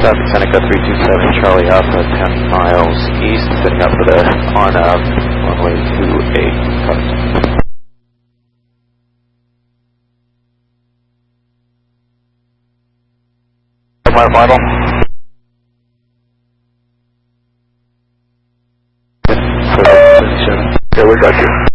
traffic Seneca 327 Charlie Alpha, 10 miles east, setting up for the RNAV, runway 28. My final. Okay, we got you.